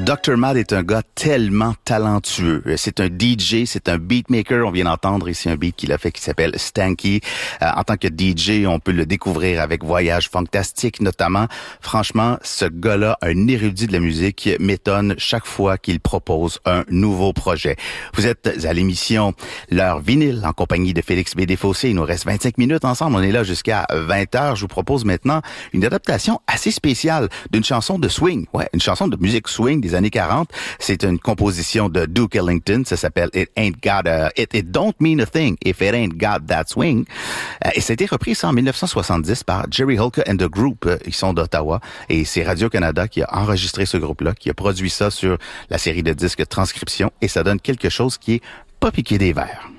Dr. Mad est un gars tellement talentueux. C'est un DJ, c'est un beatmaker. On vient d'entendre ici un beat qu'il a fait qui s'appelle Stanky. En tant que DJ, on peut le découvrir avec Voyage Fantastique notamment. Franchement, ce gars-là, un érudit de la musique, m'étonne chaque fois qu'il propose un nouveau projet. Vous êtes à l'émission L'heure vinyle en compagnie de Félix Bédéfossé. Il nous reste 25 minutes ensemble. On est là jusqu'à 20h. Je vous propose maintenant une adaptation assez spéciale d'une chanson de swing. Ouais, une chanson de musique swing des années 40. C'est une composition de Duke Ellington. Ça s'appelle It Don't Mean a Thing If It Ain't Got That Swing. Et ça a été repris en 1970 par Jerry Holka and the Group. Ils sont d'Ottawa. Et c'est Radio-Canada qui a enregistré ce groupe-là, qui a produit ça sur la série de disques Transcription. Et ça donne quelque chose qui est pas piqué des verres.